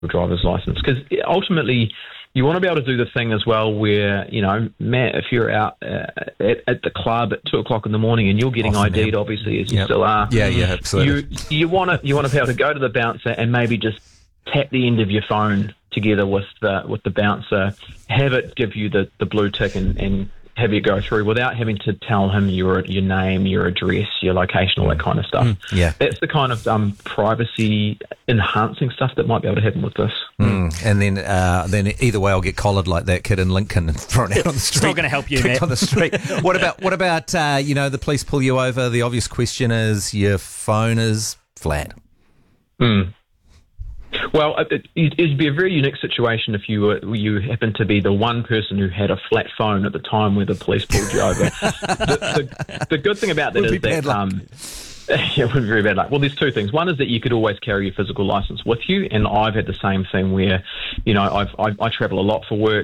driver's license, because ultimately you want to be able to do the thing as well where, Matt, if you're out at the club at 2 o'clock in the morning and you're getting ID'd, obviously, as you still are. Yeah, absolutely. You want to be able to go to the bouncer and maybe just tap the end of your phone together with the bouncer, have it give you the blue tick and have you go through without having to tell him your name, your address, your location, all that kind of stuff. That's the kind of privacy enhancing stuff that might be able to happen with this. And then either way, I'll get collared like that kid in Lincoln and thrown out on the street. It's not going to help you, Matt. On the street. What about the police pull you over? The obvious question is your phone is flat. Well, it'd be a very unique situation if you happen to be the one person who had a flat phone at the time where the police pulled you over. The good thing about that is that it would be very bad luck. Well, there's two things. One is that you could always carry your physical license with you, and I've had the same thing where, I travel a lot for work.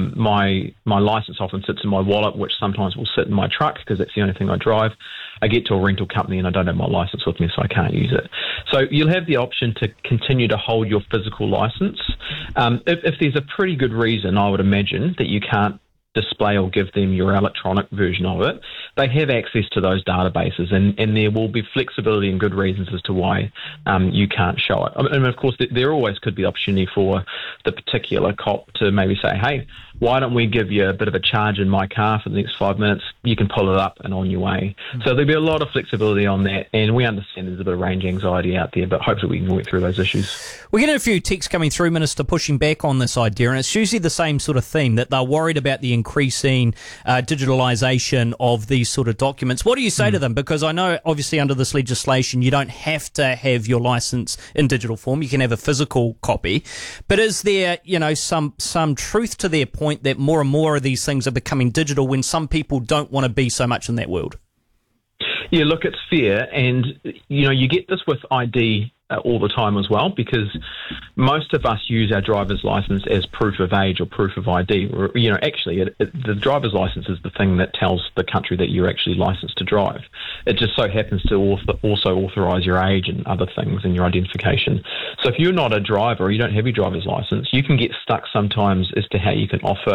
My license often sits in my wallet, which sometimes will sit in my truck because that's the only thing I drive. I get to a rental company and I don't have my license with me, so I can't use it. So you'll have the option to continue to hold your physical license. If there's a pretty good reason, I would imagine, that you can't display or give them your electronic version of it, they have access to those databases, and there will be flexibility and good reasons as to why you can't show it. And of course, there always could be opportunity for the particular cop to maybe say, hey, why don't we give you a bit of a charge in my car for the next 5 minutes? You can pull it up and on your way. So there'll be a lot of flexibility on that, and we understand there's a bit of range anxiety out there, but hopefully we can work through those issues. We're getting a few texts coming through, Minister, pushing back on this idea, and it's usually the same sort of theme, that they're worried about the increasing digitalisation of these sort of documents. What do you say to them? Because I know, obviously, under this legislation, you don't have to have your licence in digital form. You can have a physical copy. But is there, some truth to their point that more and more of these things are becoming digital when some people don't want to be so much in that world? Yeah, look, it's fair. And, you get this with ID all the time as well, because most of us use our driver's license as proof of age or proof of ID. Actually, the driver's license is the thing that tells the country that you're actually licensed to drive. It just so happens to also authorise your age and other things in your identification. So if you're not a driver or you don't have your driver's license, you can get stuck sometimes as to how you can offer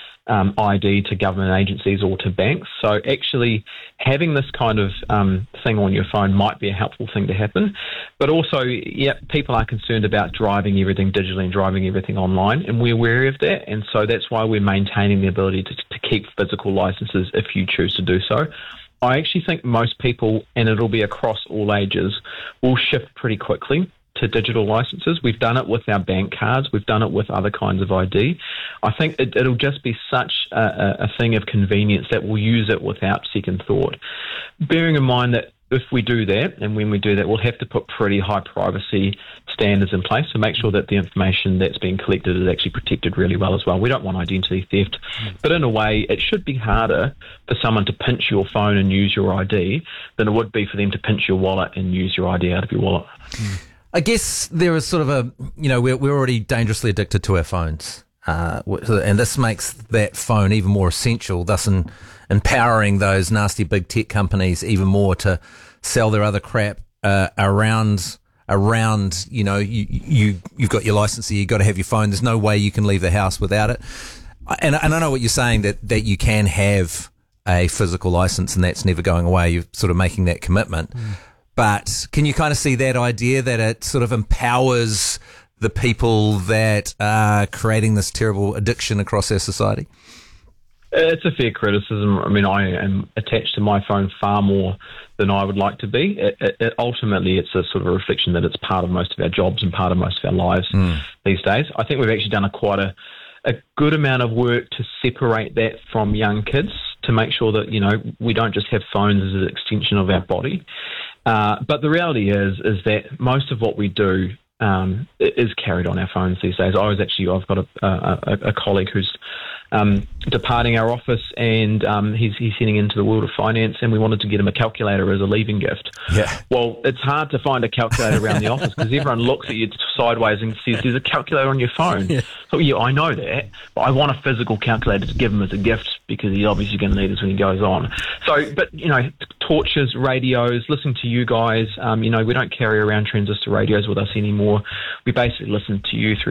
ID to government agencies or to banks. So actually having this kind of thing on your phone might be a helpful thing to happen. But also, people are concerned about driving everything digitally and driving everything online, and we're wary of that. And so that's why we're maintaining the ability to keep physical licenses if you choose to do so. I actually think most people, and it'll be across all ages, will shift pretty quickly to digital licenses. We've done it with our bank cards. We've done it with other kinds of ID. I think it'll just be such a thing of convenience that we'll use it without second thought. Bearing in mind that if we do that, and when we do that, we'll have to put pretty high privacy standards in place to make sure that the information that's being collected is actually protected really well as well. We don't want identity theft. But in a way, it should be harder for someone to pinch your phone and use your ID than it would be for them to pinch your wallet and use your ID out of your wallet. I guess there is sort of we're already dangerously addicted to our phones, and this makes that phone even more essential, thus empowering those nasty big tech companies even more to sell their other crap around. You've got your license here, you've got to have your phone. There's no way you can leave the house without it. And I know what you're saying, that you can have a physical license and that's never going away. You're sort of making that commitment. But can you kind of see that idea that it sort of empowers the people that are creating this terrible addiction across our society? It's a fair criticism. I mean, I am attached to my phone far more than I would like to be. Ultimately, it's a sort of a reflection that it's part of most of our jobs and part of most of our lives these days. I think we've actually done quite a good amount of work to separate that from young kids, to make sure that, we don't just have phones as an extension of our body. But the reality is that most of what we do is carried on our phones these days. I've got a colleague who's departing our office, and he's heading into the world of finance, and we wanted to get him a calculator as a leaving gift. Yeah. Well, it's hard to find a calculator around the office because everyone looks at you sideways and says, there's a calculator on your phone. Yeah. So, yeah, I know that, but I want a physical calculator to give him as a gift because he's obviously going to need it when he goes on. So, but, torches, radios, listen to you guys. We don't carry around transistor radios with us anymore. We basically listen to you through